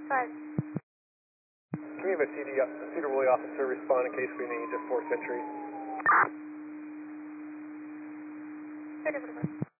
5. Can we have a Cedar Woolley officer respond in case we need a 4th entry? Cedar Woolley.